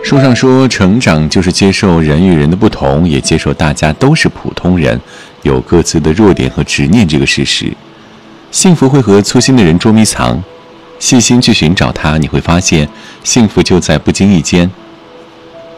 书上说，成长就是接受人与人的不同，也接受大家都是普通人，有各自的弱点和执念这个事实。幸福会和粗心的人捉迷藏，细心去寻找它，你会发现幸福就在不经意间。